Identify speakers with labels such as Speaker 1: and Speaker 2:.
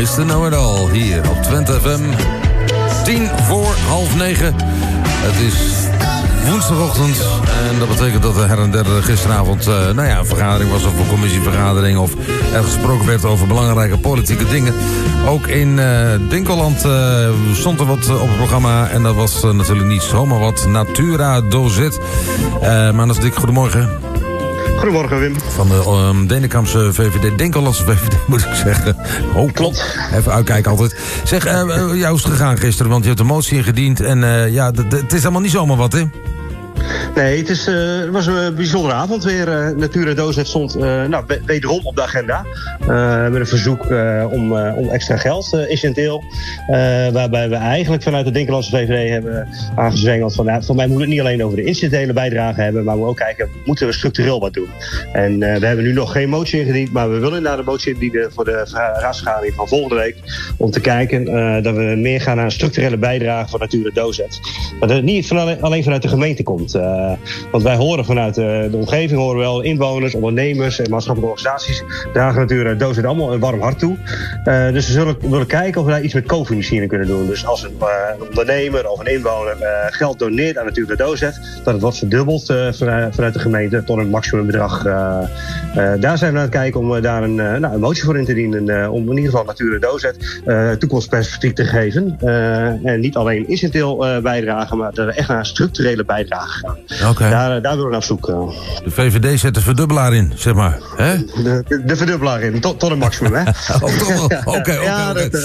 Speaker 1: Mr. Know-it-all hier op Twente FM. 9:10. Het is woensdagochtend en dat betekent dat er her en der gisteravond een vergadering was of een commissievergadering of er gesproken werd over belangrijke politieke dingen. Ook in Dinkeland stond er wat op het programma en dat was natuurlijk niet zomaar wat. Natura Dozet. Maar dat is Dick, goedemorgen.
Speaker 2: Goedemorgen, Wim.
Speaker 1: Van de Denenkampse VVD, Dinkelandse VVD moet ik zeggen. Oh,
Speaker 2: klopt.
Speaker 1: Even uitkijken altijd. Zeg, jou is het gegaan gisteren, want je hebt een motie ingediend en het is allemaal niet zomaar wat, hè?
Speaker 2: Nee, het was een bijzondere avond weer. Natura Dozet stond wederom op de agenda. Met een verzoek om extra geld, incidenteel. Waarbij we eigenlijk vanuit de Dinkelandse VVD hebben aangezwengeld van... voor mij moet het niet alleen over de incidentele bijdrage hebben... maar we ook kijken, moeten we structureel wat doen? En we hebben nu nog geen motie ingediend... maar we willen inderdaad een motie indienen voor de raadsvergadering van volgende week... om te kijken dat we meer gaan naar een structurele bijdrage voor Natura Dozet. Dat het niet alleen vanuit de gemeente komt... want wij horen vanuit de omgeving, horen wel inwoners, ondernemers en maatschappelijke organisaties dragen natuurlijk Dozet allemaal een warm hart toe. Dus we willen kijken of we daar iets met co-financiering kunnen doen. Dus als een ondernemer of een inwoner geld doneert aan natuurlijk Dozet, dat het wordt verdubbeld vanuit de gemeente tot een maximumbedrag. Daar zijn we aan het kijken om daar een motie voor in te dienen. Om in ieder geval natuurlijk Dozet toekomstperspectief te geven. En niet alleen incidenteel bijdragen, maar dat we echt naar een structurele bijdrage gaan.
Speaker 1: Okay.
Speaker 2: Daar willen we naar op zoek.
Speaker 1: De VVD zet de verdubbelaar in, zeg maar. Hè?
Speaker 2: De verdubbelaar in, tot een maximum, hè?
Speaker 1: Oké.